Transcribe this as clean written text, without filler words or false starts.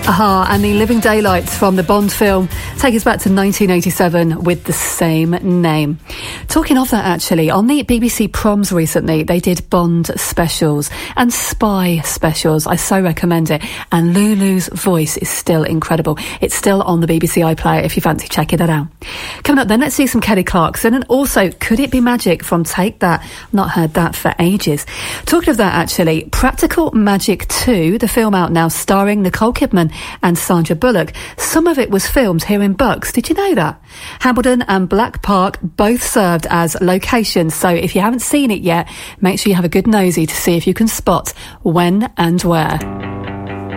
Aha, and the Living Daylights from the Bond film take us back to 1987 with the same name. Talking of that, actually, on the BBC Proms recently, they did Bond specials and spy specials. I so recommend it. And Lulu's voice is still incredible. It's still on the BBC iPlayer if you fancy checking it out. Coming up then, let's see some Kelly Clarkson, and also Could It Be Magic from Take That. Not heard that for ages. Talking of that, actually, Practical Magic 2, the film out now, starring Nicole Kidman and Sandra Bullock. Some of it was filmed here in Bucks. Did you know that? Hambledon and Black Park both served as locations, so if you haven't seen it yet, make sure you have a good nosy to see if you can spot when and where.